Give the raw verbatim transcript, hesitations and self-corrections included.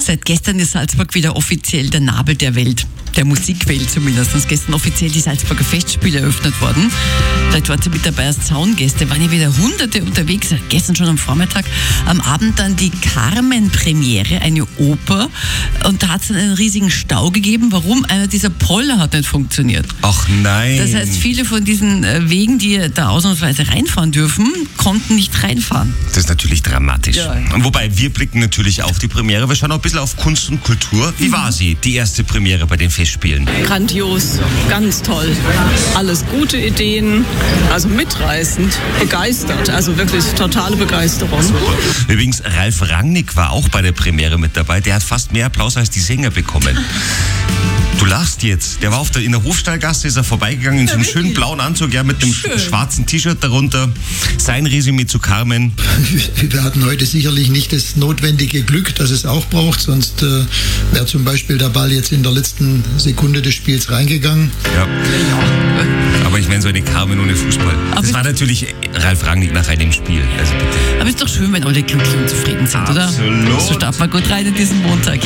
Seit gestern ist Salzburg wieder offiziell der Nabel der Welt, der Musikwelt zumindest. Und gestern offiziell die Salzburger Festspiele eröffnet worden. Vielleicht wart ihr mit dabei als Zaungäste, waren ja wieder Hunderte unterwegs, gestern schon am Vormittag. Am Abend dann die Carmen-Premiere, eine Oper. Und da hat es einen riesigen Stau gegeben. Warum? Einer dieser Poller hat nicht funktioniert. Ach nein. Das heißt, viele von diesen Wegen, die da ausnahmsweise reinfahren dürfen, konnten nicht reinfahren. Das ist natürlich dramatisch. Ja. Wobei, wir blicken natürlich auf die Premiere. Wir schauen auch ein bisschen auf Kunst und Kultur. Wie war sie, die erste Premiere bei den Festspielen? Grandios, ganz toll. Alles gute Ideen, also mitreißend, begeistert, also wirklich totale Begeisterung. Übrigens, Ralf Rangnick war auch bei der Premiere mit dabei. Der hat fast mehr Applaus als die Sänger bekommen. Du lachst jetzt. Der war auf der, in der Hofstallgasse, ist er vorbeigegangen in so einem ja, schönen blauen Anzug, ja, mit einem Schön. schwarzen T-Shirt darunter. Sein Resümee zu Carmen. Wir hatten heute sicherlich nicht das notwendige Glück, das es auch braucht, sonst äh, wäre zum Beispiel der Ball jetzt in der letzten Sekunde des Spiels reingegangen. Ja. Aber ich meine, so eine Carmen ohne Fußball. Aber das war natürlich Ralf Rangnick nach einem Spiel. Also bitte. Aber es ist doch schön, wenn alle glücklich und zufrieden sind, Absolut. oder? So starten wir gut rein in diesen Montag.